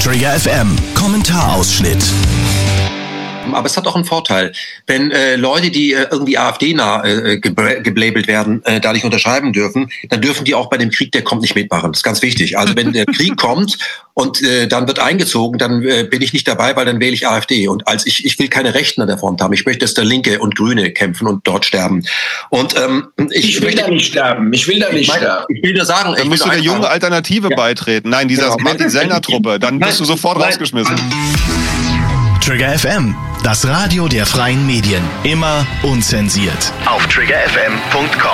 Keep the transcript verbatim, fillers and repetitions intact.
Trigger F M, Kommentarausschnitt. Aber es hat auch einen Vorteil, wenn äh, Leute, die äh, irgendwie AfD-nah äh, gelabelt werden, äh, da nicht unterschreiben dürfen, dann dürfen die auch bei dem Krieg, der kommt, nicht mitmachen. Das ist ganz wichtig. Also wenn der Krieg kommt und äh, dann wird eingezogen, dann äh, bin ich nicht dabei, weil dann wähle ich AfD. Und als ich, ich will keine Rechten an der Front haben. Ich möchte, dass da Linke und Grüne kämpfen und dort sterben. Und ähm, ich, ich will möchte, da nicht sterben. Ich will da nicht ich meine, sterben. Ich will nur sagen, dann ich musst will du der einfach, jungen Alternative ja. beitreten. Nein, dieser genau. Martin-Sellner-Truppe. Dann Nein, bist du sofort nein, rausgeschmissen. Trigger F M, das Radio der freien Medien. Immer unzensiert. Auf trigger f m punkt com